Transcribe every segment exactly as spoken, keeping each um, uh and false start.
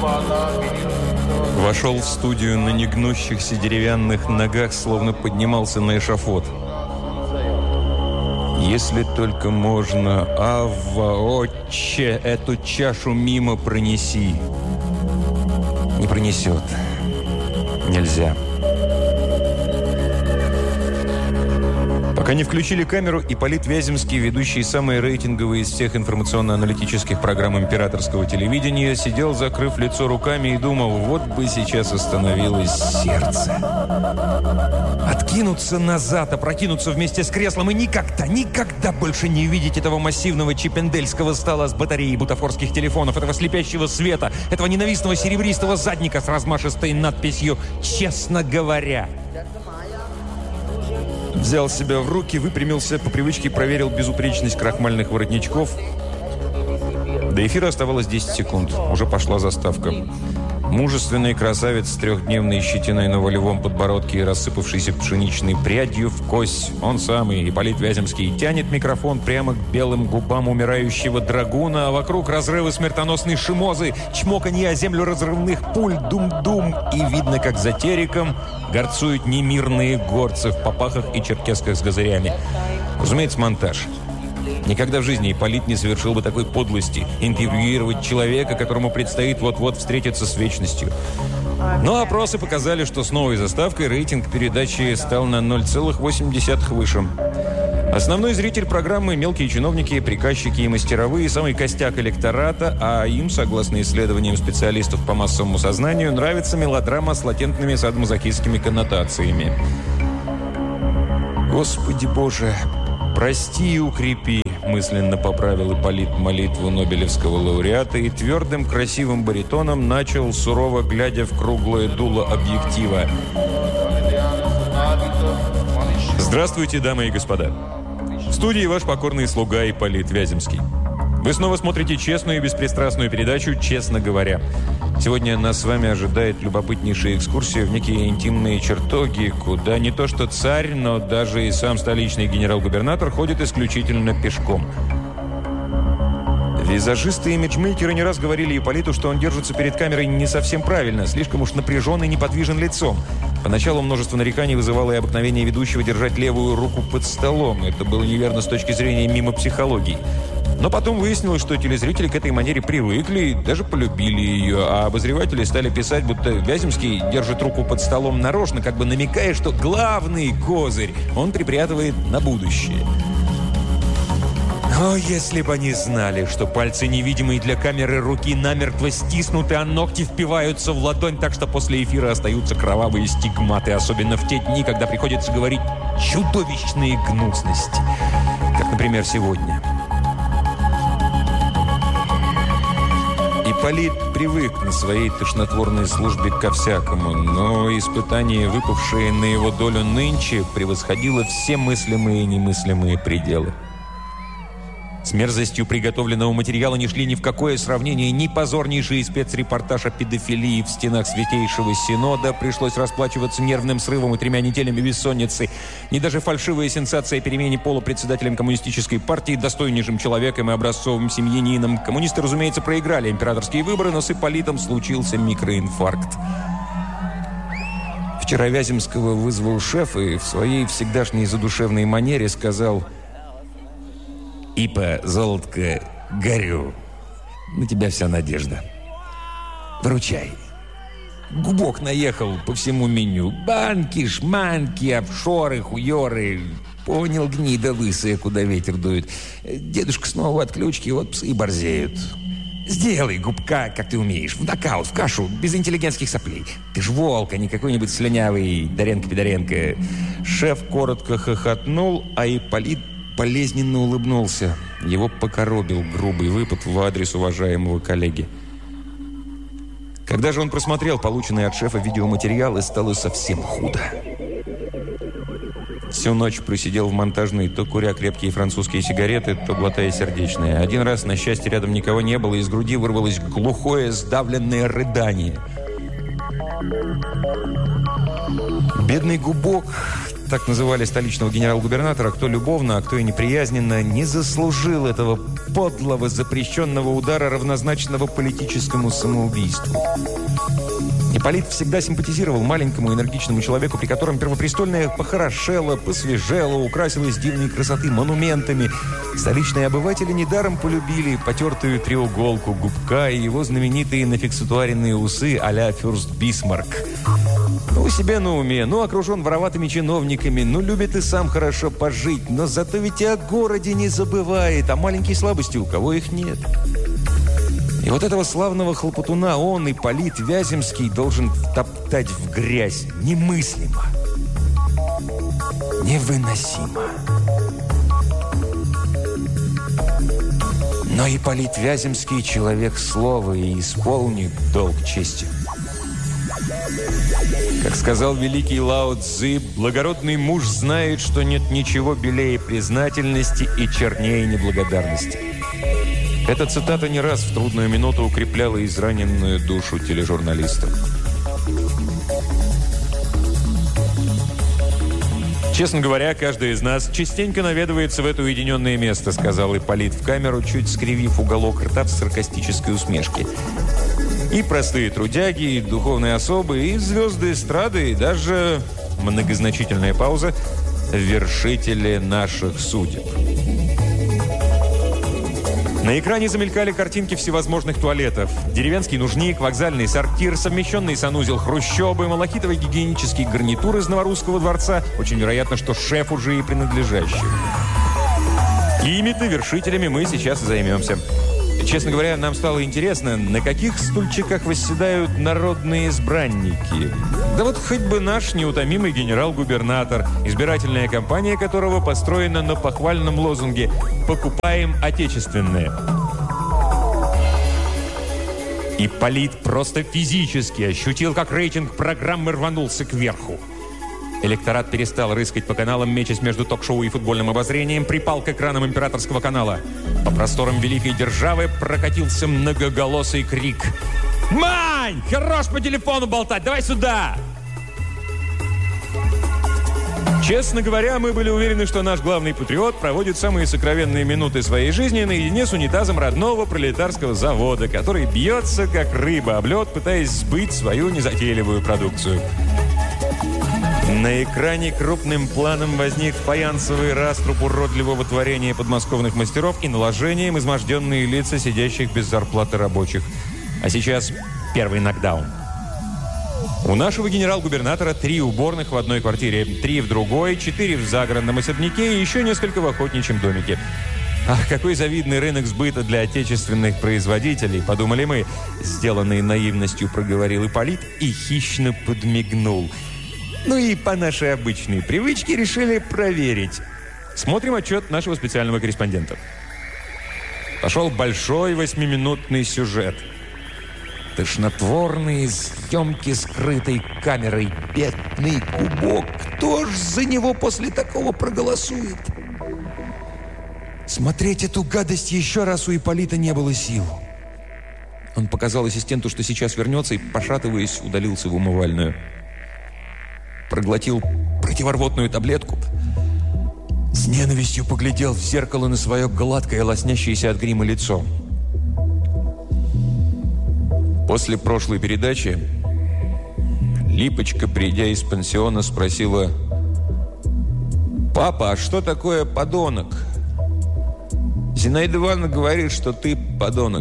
Вошел в студию на негнущихся деревянных ногах, словно поднимался на эшафот. «Если только можно, Авва, Отче, эту чашу мимо пронеси». Не пронесет. Нельзя. Пока не включили камеру, Ипполит Вяземский, ведущий самые рейтинговые из всех информационно-аналитических программ императорского телевидения, сидел, закрыв лицо руками, и думал, вот бы сейчас остановилось сердце. Откинуться назад, опрокинуться вместе с креслом и никогда, никогда больше не увидеть этого массивного чипендельского стола с батареей бутафорских телефонов, этого слепящего света, этого ненавистного серебристого задника с размашистой надписью «Честно говоря». Взял себя в руки, выпрямился, по привычке проверил безупречность крахмальных воротничков. До эфира оставалось десять секунд. Уже пошла заставка. Мужественный красавец с трехдневной щетиной на волевом подбородке и рассыпавшейся пшеничной прядью в кость, он самый, Ипполит Вяземский, тянет микрофон прямо к белым губам умирающего драгуна, а вокруг разрывы смертоносной шимозы, чмоканье о землю разрывных пуль, дум-дум, и видно, как за териком горцуют немирные горцы в попахах и черкесках с газырями. Разумеется, монтаж. Никогда в жизни Ипполит не совершил бы такой подлости – интервьюировать человека, которому предстоит вот-вот встретиться с вечностью. Но опросы показали, что с новой заставкой рейтинг передачи стал на ноль целых восемь десятых выше. Основной зритель программы – мелкие чиновники, приказчики и мастеровые, самый костяк электората, а им, согласно исследованиям специалистов по массовому сознанию, нравится мелодрама с латентными садомазохистскими коннотациями. Господи Боже, прости и укрепи, мысленно поправил Ипполит молитву нобелевского лауреата и твердым красивым баритоном начал, сурово глядя в круглое дуло объектива. Здравствуйте, дамы и господа. В студии ваш покорный слуга Ипполит Вяземский. Вы снова смотрите честную и беспристрастную передачу «Честно говоря». Сегодня нас с вами ожидает любопытнейшая экскурсия в некие интимные чертоги, куда не то что царь, но даже и сам столичный генерал-губернатор ходит исключительно пешком. Визажисты и имиджмейкеры не раз говорили Ипполиту, что он держится перед камерой не совсем правильно, слишком уж напряжен и неподвижен лицом. Поначалу множество нареканий вызывало и обыкновение ведущего держать левую руку под столом. Это было неверно с точки зрения мимопсихологии. Но потом выяснилось, что телезрители к этой манере привыкли и даже полюбили ее, а обозреватели стали писать, будто Вяземский держит руку под столом нарочно, как бы намекая, что главный козырь он припрятывает на будущее. О, если бы они знали, что пальцы невидимые для камеры руки намертво стиснуты, а ногти впиваются в ладонь, так что после эфира остаются кровавые стигматы, особенно в те дни, когда приходится говорить чудовищные гнусности, как, например, сегодня. Ипполит привык на своей тошнотворной службе ко всякому, но испытание, выпавшее на его долю нынче, превосходило все мыслимые и немыслимые пределы. С мерзостью приготовленного материала не шли ни в какое сравнение ни позорнейший спецрепортаж о педофилии в стенах Святейшего Синода, пришлось расплачиваться нервным срывом и тремя неделями бессонницы, ни даже фальшивая сенсация о перемене пола председателем коммунистической партии, достойнейшим человеком и образцовым семьянином. Коммунисты, разумеется, проиграли императорские выборы, но с Ипполитом случился микроинфаркт. Вчера Вяземского вызвал шеф и в своей всегдашней задушевной манере сказал: «Ипа, золотко, горю. На тебя вся надежда. Выручай». Губок наехал по всему меню. Банки, шманки, офшоры, хуёры. Понял, гнида лысая, куда ветер дует. Дедушка снова в отключке, вот псы и борзеют. Сделай губка, как ты умеешь. В нокаут, в кашу, без интеллигентских соплей. Ты ж волк, а не какой-нибудь слюнявый Доренко-Пидоренко. Шеф коротко хохотнул, а Ипполит болезненно улыбнулся. Его покоробил грубый выпад в адрес уважаемого коллеги. Когда же он просмотрел полученный от шефа видеоматериал, и стало совсем худо. Всю ночь просидел в монтажной, то куря крепкие французские сигареты, то глотая сердечные. Один раз, на счастье, рядом никого не было, и из груди вырвалось глухое, сдавленное рыдание. Бедный Губок так называли столичного генерал-губернатора, кто любовно, а кто и неприязненно, не заслужил этого подлого запрещенного удара, равнозначного политическому самоубийству. Ипполит всегда симпатизировал маленькому энергичному человеку, при котором Первопрестольная похорошела, посвежела, украсилась дивной красоты монументами. Столичные обыватели недаром полюбили потертую треуголку Губка и его знаменитые нафиксатуаренные усы а-ля Фюрст Бисмарк. Ну, у себя на уме, ну, окружен вороватыми чиновниками, ну, любит и сам хорошо пожить, но зато ведь и о городе не забывает, а маленькие слабости у кого их нет. И вот этого славного хлопотуна он, Ипполит Вяземский, должен втоптать в грязь. Немыслимо. Невыносимо. Но Ипполит Вяземский человек слова и исполнит долг чести. Как сказал великий Лао Цзы, благородный муж знает, что нет ничего белее признательности и чернее неблагодарности. Эта цитата не раз в трудную минуту укрепляла израненную душу тележурналиста. «Честно говоря, каждый из нас частенько наведывается в это уединенное место», сказал Ипполит в камеру, чуть скривив уголок рта в саркастической усмешке. «И простые трудяги, и духовные особы, и звезды эстрады, и даже, многозначительная пауза, вершители наших судеб». На экране замелькали картинки всевозможных туалетов. Деревенский нужник, вокзальный сортир, совмещенный санузел хрущобы, малахитовый гигиенический гарнитур из Новорусского дворца. Очень вероятно, что шеф уже и принадлежащий. Ими-то, вершителями, мы сейчас и займемся. Честно говоря, нам стало интересно, на каких стульчиках восседают народные избранники. Да вот хоть бы наш неутомимый генерал-губернатор, избирательная кампания которого построена на похвальном лозунге «Покупаем отечественное». Ипполит просто физически ощутил, как рейтинг программы рванулся кверху. Электорат перестал рыскать по каналам, мечась между ток-шоу и футбольным обозрением, припал к экранам императорского канала. По просторам великой державы прокатился многоголосый крик. «Мань! Хорош по телефону болтать! Давай сюда!» Честно говоря, мы были уверены, что наш главный патриот проводит самые сокровенные минуты своей жизни наедине с унитазом родного пролетарского завода, который бьется, как рыба об лед, пытаясь сбыть свою незатейливую продукцию. На экране крупным планом возник фаянсовый раструб уродливого творения подмосковных мастеров и наложением изможденные лица сидящих без зарплаты рабочих. А сейчас первый нокдаун. У нашего генерал-губернатора три уборных в одной квартире, три в другой, четыре в загородном особняке и еще несколько в охотничьем домике. Ах, какой завидный рынок сбыта для отечественных производителей, подумали мы. Сделанный наивностью проговорил Ипполит и хищно подмигнул. Ну и по нашей обычной привычке решили проверить. Смотрим отчет нашего специального корреспондента. Пошел большой восьмиминутный сюжет. Тошнотворные съемки скрытой камерой. Бедный Кубок. Кто ж за него после такого проголосует? Смотреть эту гадость еще раз у Ипполита не было сил. Он показал ассистенту, что сейчас вернется, и, пошатываясь, удалился в умывальную. Проглотил противорвотную таблетку. С ненавистью поглядел в зеркало на свое гладкое, лоснящееся от грима лицо. После прошлой передачи Липочка, придя из пансиона, спросила: «Папа, а что такое подонок?» «Зинаида Ивановна говорит, что ты подонок».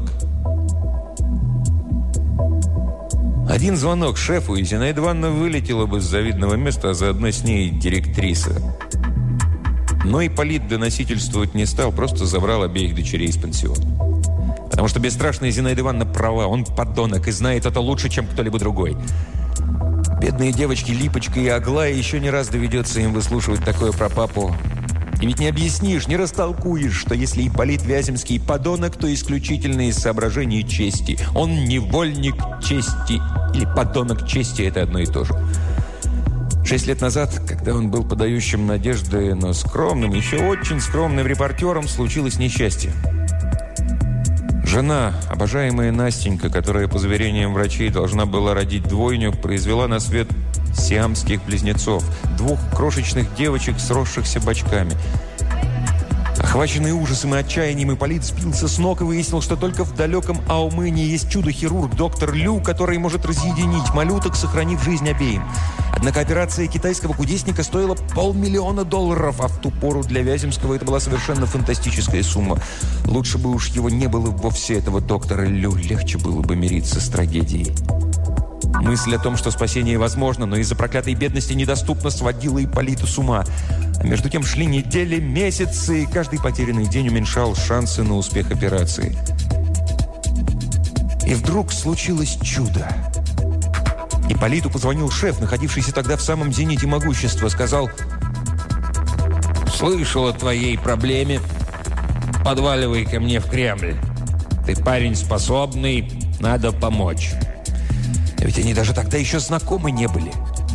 Один звонок шефу, и Зинаида Ивановна вылетела бы с завидного места, а заодно с ней директриса. Но Ипполит доносительствовать не стал, просто забрал обеих дочерей из пансиона. Потому что бесстрашная Зинаида Ивановна права, он подонок и знает это лучше, чем кто-либо другой. Бедные девочки Липочка и Аглая, еще не раз доведется им выслушивать такое про папу. И ведь не объяснишь, не растолкуешь, что если Ипполит Вяземский подонок, то исключительно из соображений чести. Он невольник чести. Или подонок чести – это одно и то же. Шесть лет назад, когда он был подающим надежды, но скромным, еще очень скромным репортером, случилось несчастье. Жена, обожаемая Настенька, которая, по заверениям врачей, должна была родить двойню, произвела на свет сиамских близнецов, двух крошечных девочек, сросшихся бочками. Охваченный ужасом и отчаянием, Ипполит сбился с ног и выяснил, что только в далеком Аумыне есть чудо-хирург доктор Лю, который может разъединить малюток, сохранив жизнь обеим. Однако операция китайского кудесника стоила полмиллиона долларов, а в ту пору для Вяземского это была совершенно фантастическая сумма. Лучше бы уж его не было вовсе, этого доктора Лю, легче было бы мириться с трагедией. Мысль о том, что спасение возможно, но из-за проклятой бедности недоступно, сводила Ипполита с ума. А между тем шли недели, месяцы, и каждый потерянный день уменьшал шансы на успех операции. И вдруг случилось чудо. Ипполиту позвонил шеф, находившийся тогда в самом зените могущества. Сказал: «Слышал о твоей проблеме. Подваливай ко мне в Кремль. Ты парень способный, надо помочь». Ведь они даже тогда еще знакомы не были.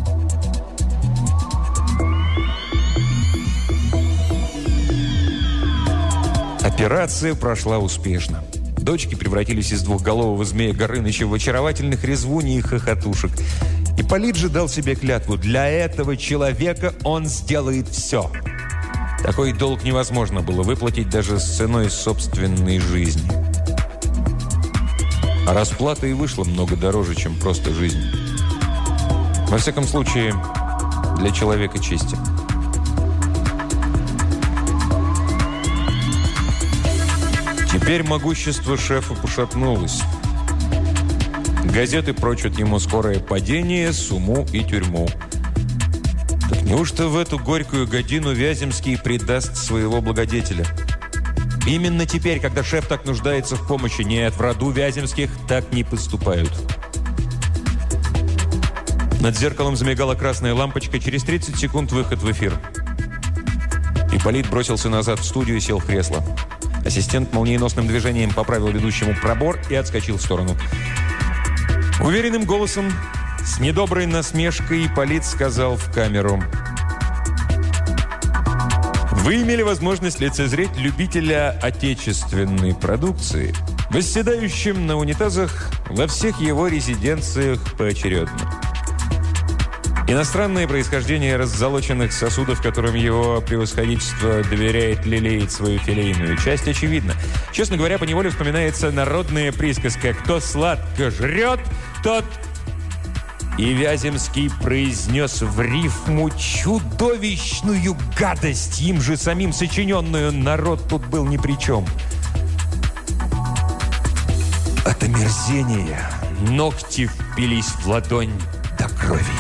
Операция прошла успешно. Дочки превратились из двухголового змея Горыныча в очаровательных резвуней и хохотушек. Ипполит же дал себе клятву: для этого человека он сделает все. Такой долг невозможно было выплатить даже с ценой собственной жизни. А расплата и вышла много дороже, чем просто жизнь. Во всяком случае, для человека чести. Теперь могущество шефа пошатнулось. Газеты прочат ему скорое падение, сумму и тюрьму. Так неужто в эту горькую годину Вяземский предаст своего благодетеля? Именно теперь, когда шеф так нуждается в помощи. Нет, в роду Вяземских так не поступают. Над зеркалом замигала красная лампочка. Через тридцать секунд выход в эфир. Ипполит бросился назад в студию и сел в кресло. Ассистент молниеносным движением поправил ведущему пробор и отскочил в сторону. Уверенным голосом, с недоброй насмешкой, Ипполит сказал в камеру: «Вы имели возможность лицезреть любителя отечественной продукции, восседающим на унитазах во всех его резиденциях поочередно. Иностранное происхождение раззолоченных сосудов, которым его превосходительство доверяет лелеять свою филейную часть, очевидно. Честно говоря, поневоле вспоминается народная присказка: «Кто сладко жрет, тот...» И Вяземский произнес в рифму чудовищную гадость, им же самим сочиненную. Народ тут был ни при чем. От омерзения ногти впились в ладонь до крови.